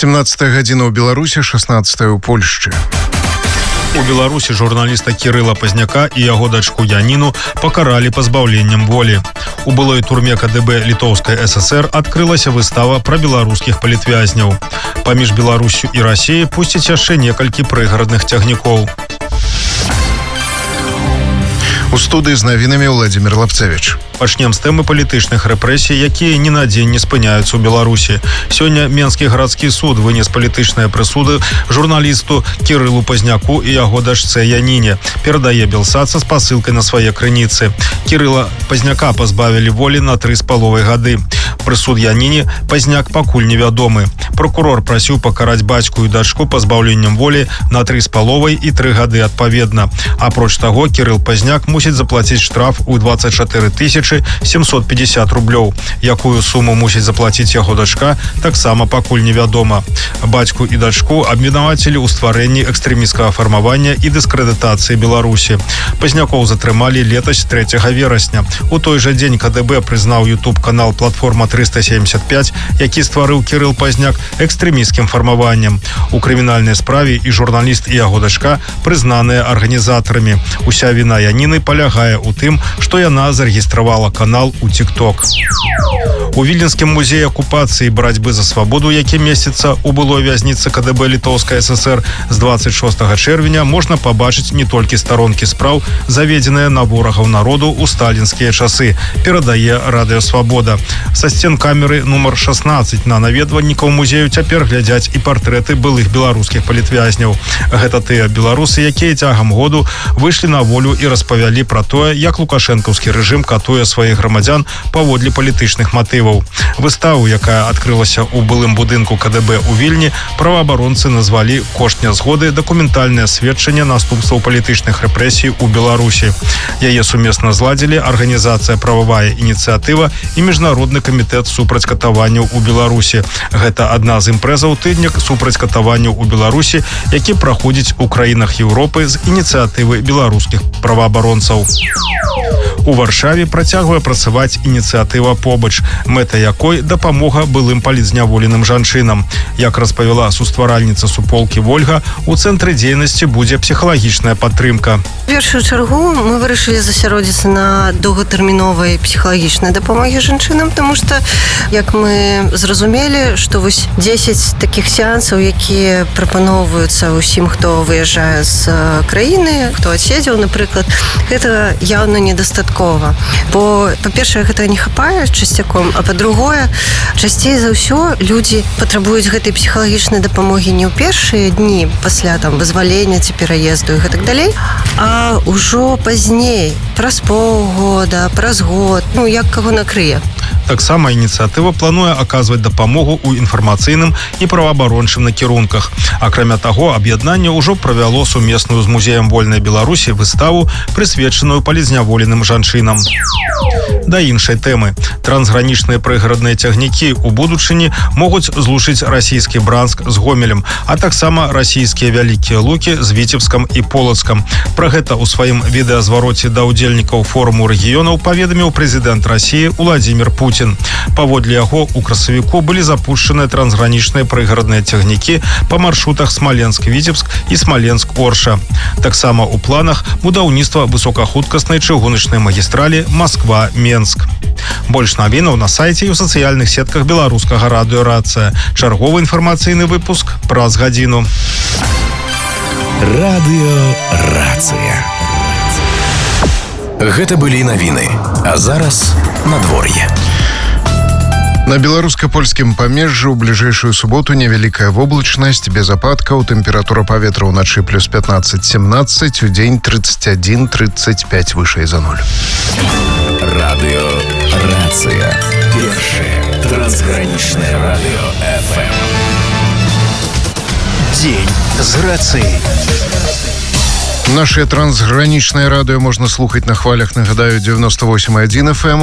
17 гадзіна ў Беларусі, 16 у Польшчы. У Беларусі журналіста Кірыла Пазняка і яго дачку Яніну пакаралі пазбаўленнем волі. У былой турме КДБ Літоўскай ССР адкрылася выстава пра беларускіх палітвязняў. Паміж Беларусю і Расіяй пусцяць яшчэ некалькі прыгарадных цягнікоў. У студыі з навінамі Владзімір Лапцевіч. Пачнем з тэмы палітычных рэпрэсій, якія ні на дзень не спыняюцца ў Беларусі. Сёння Менскі гарадскі суд вынес палітычныя прысуды журналісту Кірылу Пазняку і яго дачцэ Яніне. Перадае Белсат са спасылкай на свае крыніцы. Кірыла Пазняка пазбавілі волі на 3,5 гады. Прысуд Яніне Пазняк пакуль невядомы. Прокурор прасіў пакараць бацьку і дачку пазбаўленнем волі на 3,5 і 3 гады адпаведна. Апроч таго, Кірыл Пазняк мусіць заплаціць штраф у 24 750 рублёў. Якую суму мусіць заплаціць яго дачка, таксама пакуль невядома. Бацьку і дачку абвінавацілі ў стварэнні экстрэмісцкага фармавання і дыскрэдытацыі Беларусі. Пазнякоў затрымалі летась 3 верасня. У той жа дзень КДБ прызнаў YouTube-канал «Платформа 375», які стварыў Кірыл Пазняк экстрэмісцкім фармаваннем. У крымінальнай справе і журналіст і яго дачка прызнаныя арганізатарамі. Уся віна Яніны палягае ў тым, што яна зарэгістравала канал у TikTok. У Віленскім музеі акупацыі і барацьбы за свабоду, які месціцца ў былой вязніцы КДБ Літоўскай ССР, з 26 чэрвеня можна пабачыць не толькі старонкі спраў, заведзеныя на ворагаў народу ў сталінскія часы, перадае Радыё Свабода. Са сцен камеры нумар 16 на наведвальнікаў музею цяпер глядзяць і партрэты былых беларускіх палітвязняў. Гэта тыя беларусы, якія цягам году выйшлі на волю і распавялі пра тое, як лукашэнкаўскі рэжым катуе сваіх грамадзян паводле палітычных матываў. Выставу, якая адкрылася ў былым будынку КДБ у Вільні, праваабаронцы назвалі «Кошт нязгоды. Дакументальнае сведчанне наступстваў палітычных рэпрэсій у Беларусі». Яе сумесна зладзілі арганізацыя «Прававая ініцыятыва» і Міжнародны камітэт супраць катаванняў у Беларусі. Гэта адна з імпрэзаў тыднік супраць катаванняў у Беларусі, які праходзіць у краінах Еўропы з ініцыятывы беларускіх праваабаронцаў. У Варшаве працягвае працаваць ініцыятыва «Побач», мэта якой дапамога былым палітзняволеным жанчынам. Як распавяла сустваральніца суполкі Вольга, у цэнтры дзейнасці будзе псіхалагічная падтрымка. В першую чаргу мы вырашылі засяродзіцца на доўгатэрміновай псіхалагічнай дапамогі жанчынам, тому што, як мы зразумелі, што вось 10 такіх сеансаў, якія прапаноўваюцца ўсім, хто выязджае з краіны, хто адседзеў, напрыклад, гэта яўна недастаткова. Бо, па-першае, гэта не хапае часцяком, а па-другое, часцей за ўсё людзі патрабуюць гэтай псіхалагічнай дапамогі не ў першыя дні пасля там вызвалення ці пераезду і гэтак далей, а ўжо пазней, праз паўгода, праз год, як каго накрые. Таксама ініцыятыва плануе аказваць дапамогу ў інфармацыйным і праваабарончым накірунках. Акрамя таго, аб'яднанне ўжо правяло сумесную з музеем вольнай Беларусі выставу, прысвечаную палітзняволеным жанчынам. Да іншай тэмы. Трансгранічныя прыгарадныя цягнікі ў будучыні могуць злучыць расійскі Бранск з Гомелем, а таксама расійскія Вялікія Лукі з Віцебскам і Полацкам. Пра гэта ў сваім відэазвароце да ўдзельнікаў форуму рэгіёнаў паведаміў прэзідэнт Расіі Владзімір Путін. Паводле яго, у красавіку былі запушчаныя трансгранічныя прыгарадныя цягнікі па маршрутах Смаленск-Віцебск і Смаленск-Орша. Таксама ў планах будаўніцтва высокахуткаснай чыгуначнай магістралі Москва-Менск. Больш навінаў на сайце і ў сацыяльных сетках беларускага радыё «Рацыя». Чарговы інфармацыйны выпуск праз гадзіну. Радыё «Рацыя». Гэта былі навіны. А зараз надвор'е. На беларуска-польскім памежжы ў бліжэйшую суботу невялікая воблачнасць, без ападкаў, тэмпература паветра ўначы плюс 15-17, у дзень 31-35 вышэй за 0. Радыё «Рацыя». Першае трансгранічнае радыё FM. Дзень з рацыяй. Наше трансгранічнае радыё можна слухаць на хвалях, нагадаю, 98,1 FM.